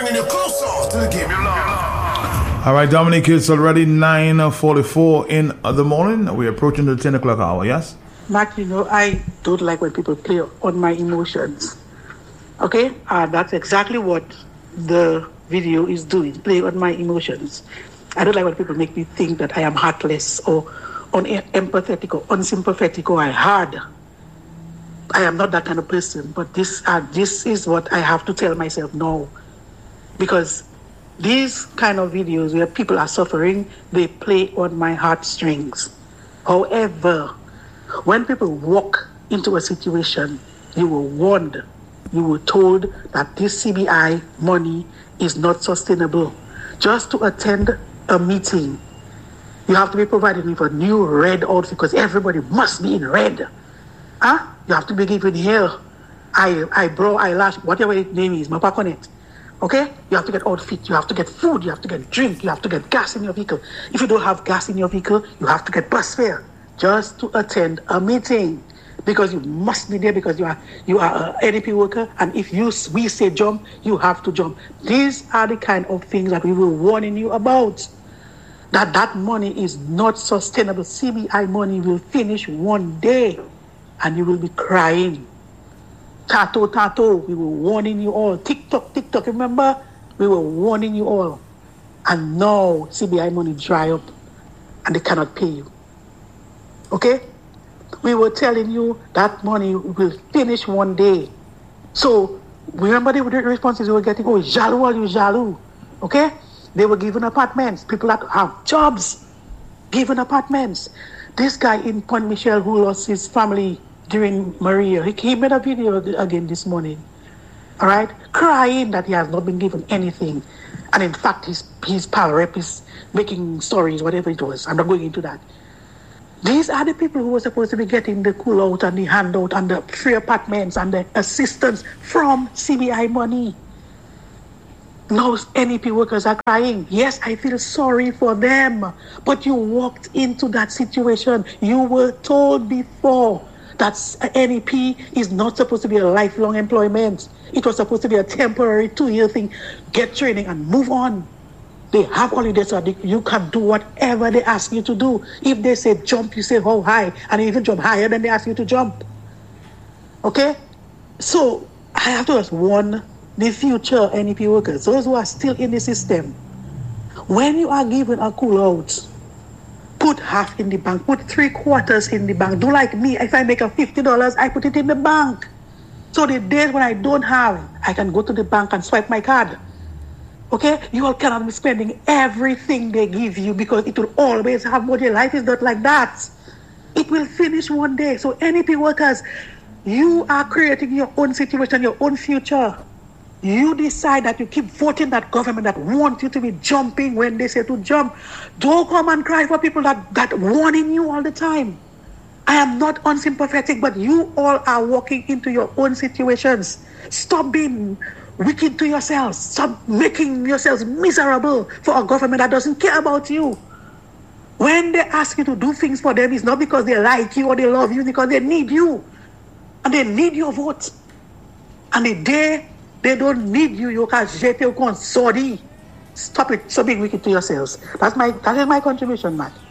bringing you closer to the game you love. All right, Dominique, it's already 9:44 in the morning. We're approaching the 10 o'clock hour, yes? Mac, I don't like when people play on my emotions. Okay? That's exactly what the video is doing, play on my emotions. I don't like when people make me think that I am heartless or unempathetic or unsympathetic or hard. I am not that kind of person, but this is what I have to tell myself no. Because these kind of videos where people are suffering, they play on my heartstrings. However, when people walk into a situation, you were warned, you were told that this CBI money is not sustainable. Just to attend a meeting, you have to be provided with a new red outfit because everybody must be in red. You have to be given hair, eyebrow, eyelash, whatever its name is, on it. Okay? You have to get outfit, you have to get food, you have to get drink, you have to get gas in your vehicle. If you don't have gas in your vehicle, you have to get bus fare just to attend a meeting. Because you must be there because you are an NEP worker, and if we say jump, you have to jump. These are the kind of things that we were warning you about. That money is not sustainable. CBI money will finish one day, and you will be crying. Tato, we were warning you all. TikTok, remember? We were warning you all. And now CBI money dry up, and they cannot pay you. Okay? We were telling you that money will finish one day. So, remember the responses you were getting? Oh, jaloux. Okay? They were given apartments. People that have jobs, given apartments. This guy in Point Michel who lost his family during Maria, he made a video again this morning. All right? Crying that he has not been given anything. And in fact, his power rep is making stories, whatever it was. I'm not going into that. These are the people who were supposed to be getting the cool out and the handout and the free apartments and the assistance from CBI money. Now NEP workers are crying. Yes, I feel sorry for them. But you walked into that situation. You were told before that NEP is not supposed to be a lifelong employment. It was supposed to be a temporary 2-year thing. Get training and move on. They have holidays so you can do whatever they ask you to do. If they say jump, you say how high. And if you jump higher, then they ask you to jump. Okay? So, I have to just warn the future NEP workers, those who are still in the system. When you are given a cool out, put half in the bank, put 3/4 in the bank. Do like me. If I make a $50, I put it in the bank. So the days when I don't have, I can go to the bank and swipe my card. Okay? You all cannot be spending everything they give you because it will always have money. Life is not like that. It will finish one day. So NEP workers, you are creating your own situation, your own future. You decide that you keep voting that government that wants you to be jumping when they say to jump. Don't come and cry for people that warning you all the time. I am not unsympathetic, but you all are walking into your own situations. Stop being wicked to yourselves. Stop making yourselves miserable for a government that doesn't care about you. When they ask you to do things for them, it's not because they like you or they love you, because they need you. And they need your vote. And the day they don't need you, you can jete ou kon sorry. Stop it. Stop being wicked to yourselves. That is my contribution, Matt.